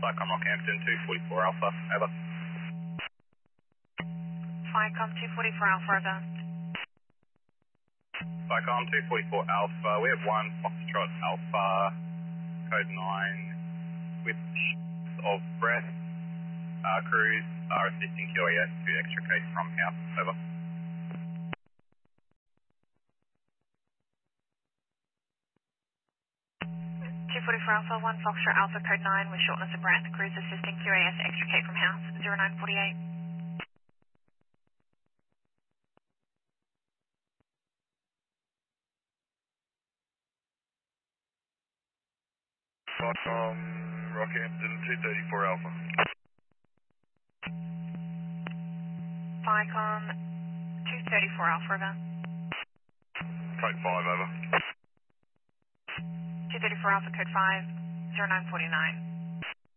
Cycom Rockhampton 244 Alpha, over. Cycom 244 Alpha, over. Cycom 244 Alpha, we have 1 Foxtrot Alpha, code 9, with of breath. Crews are assisting QAS to extricate from house, over. 244 Alpha, 1 Foxtrot Alpha, code 9 with shortness of breath. Crews assisting QAS extricate from house, 0948. Cycom Rockhampton 234 Alpha. Cycom 234 Alpha, over. Code 5, over. 234 Alpha, code 5, 0949.